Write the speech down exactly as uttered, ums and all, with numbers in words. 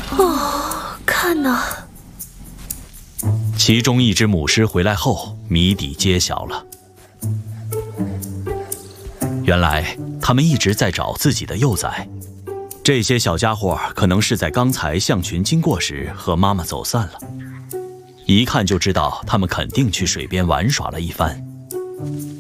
哦，看呐！ 其中一只母狮回来后，谜底揭晓了。原来他们一直在找自己的幼崽，这些小家伙可能是在刚才象群经过时和妈妈走散了，一看就知道他们肯定去水边玩耍了一番。